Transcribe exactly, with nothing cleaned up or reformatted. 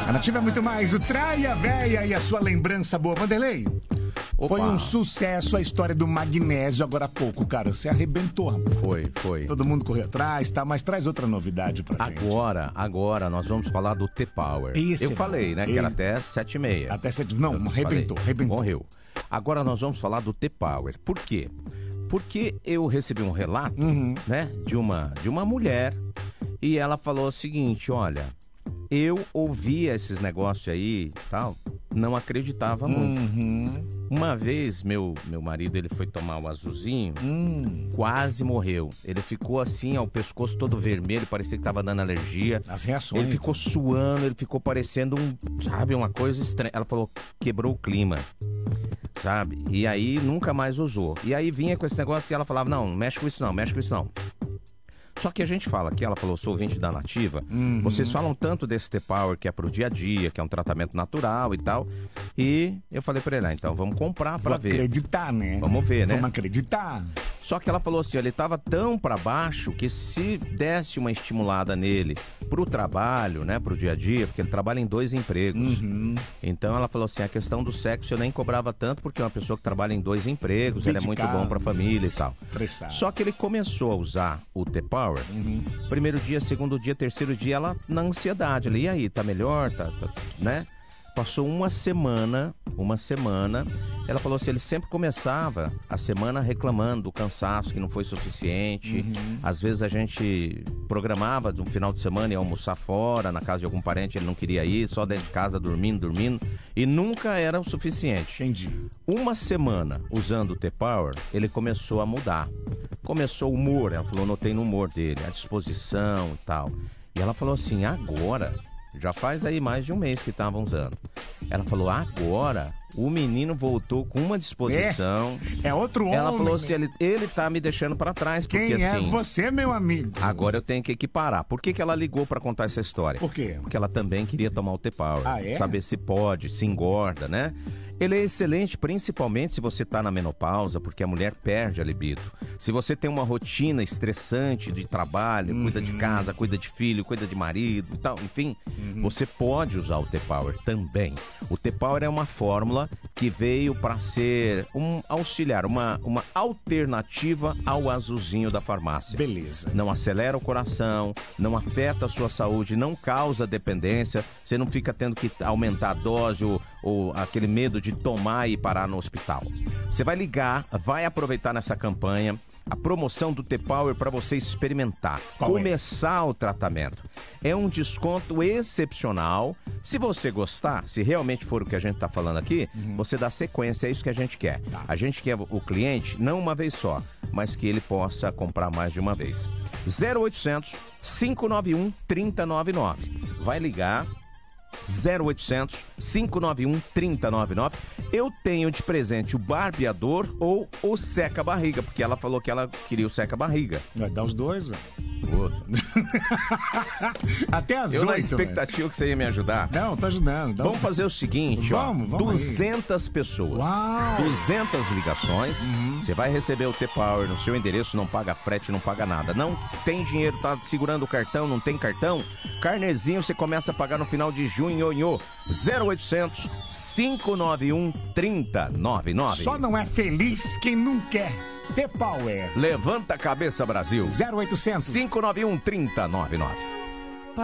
A Nativa é muito mais, o Traia Véia e a sua lembrança boa. Vanderlei, Opa. Foi um sucesso a história do magnésio agora há pouco, cara. Você arrebentou, rapaz. Foi, foi. Todo mundo correu atrás, tá? Mas traz outra novidade pra gente. Agora, agora nós vamos falar do T-Power. Esse Eu é falei, bom. né, Esse... que era até sete e meia. Até sete... Não, Eu arrebentou, falei. arrebentou. Morreu. Agora nós vamos falar do T-Power. Por quê? Porque eu recebi um relato, uhum. né, de uma, de uma mulher e ela falou o seguinte, olha, eu ouvia esses negócios aí, tal, não acreditava muito. Uhum. Uma vez, meu, meu marido, ele foi tomar o azulzinho, hum. quase morreu. Ele ficou assim, ó, o pescoço todo vermelho, parecia que tava dando alergia. As reações. Ele ficou suando, ele ficou parecendo um, sabe, uma coisa estranha. Ela falou, quebrou o clima, sabe? E aí nunca mais usou. E aí vinha com esse negócio e ela falava, não, não mexe com isso não, mexe com isso não. Só que a gente fala que ela falou, sou ouvinte da Nativa, uhum. vocês falam tanto desse T-Power que é pro dia a dia, que é um tratamento natural e tal. E eu falei pra ele, ah, então vamos comprar pra Vou ver. acreditar, né? Vamos ver, né? Vamos acreditar. Só que ela falou assim, ele tava tão pra baixo que se desse uma estimulada nele pro trabalho, né, pro dia a dia, porque ele trabalha em dois empregos. Uhum. Então ela falou assim, a questão do sexo eu nem cobrava tanto porque é uma pessoa que trabalha em dois empregos, ele é muito bom pra família e tal. Estressado. Só que ele começou a usar o T-Power, uhum. primeiro dia, segundo dia, terceiro dia, ela na ansiedade, ela, e aí, tá melhor, tá, tá, né? Passou uma semana, uma semana, ela falou assim, ele sempre começava a semana reclamando do cansaço, que não foi suficiente. Uhum. Às vezes a gente programava no final de semana ia almoçar fora, na casa de algum parente, ele não queria ir, só dentro de casa, dormindo, dormindo, e nunca era o suficiente. Entendi. Uma semana usando o T-Power, ele começou a mudar. Começou o humor, ela falou, notei no humor dele, a disposição e tal. E ela falou assim, agora... Já faz aí mais de um mês que estavam usando. Ela falou, agora o menino voltou com uma disposição. É, é outro homem. Ela falou assim, ele, ele tá me deixando pra trás. Quem porque, é assim, você, meu amigo? Agora eu tenho que equiparar. Por que que ela ligou pra contar essa história? Por quê? Porque ela também queria tomar o T-Power. Ah, é? Saber se pode, se engorda, né? Ele é excelente, principalmente se você está na menopausa, porque a mulher perde a libido. Se você tem uma rotina estressante de trabalho, uhum. cuida de casa, cuida de filho, cuida de marido e tal, enfim, uhum. você pode usar o T-Power também. O T-Power é uma fórmula que veio para ser um auxiliar, uma, uma alternativa ao azulzinho da farmácia. Beleza. Não acelera o coração, não afeta a sua saúde, não causa dependência, você não fica tendo que aumentar a dose ou, ou aquele medo de de tomar e parar no hospital. Você vai ligar, vai aproveitar nessa campanha a promoção do T-Power para você experimentar, Qual começar é? o tratamento. É um desconto excepcional. Se você gostar, se realmente for o que a gente está falando aqui, uhum. você dá sequência, é isso que a gente quer. Tá. A gente quer o cliente, não uma vez só, mas que ele possa comprar mais de uma vez. zero oitocentos, cinco nove um, três zero nove nove. Vai ligar. zero oitocentos, cinco nove um, três zero nove nove. Eu tenho de presente o barbeador ou o seca-barriga, porque ela falou que ela queria o seca-barriga. Vai dar os dois, velho. Até as oito. Eu na expectativa véio. que você ia me ajudar. Não, tô ajudando. Vamos fazer o seguinte, vamos, ó. Vamos duzentas aí. Pessoas. Uau. duzentas ligações. Uhum. Você vai receber o T-Power no seu endereço, não paga frete, não paga nada. Não tem dinheiro, tá segurando o cartão, não tem cartão? Carnezinho você começa a pagar no final de junho. zero oitocentos, cinco nove um, três zero nove nove. Só não é feliz quem não quer. T-Power. Levanta a cabeça, Brasil. zero oitocentos, cinco nove um, três zero nove nove.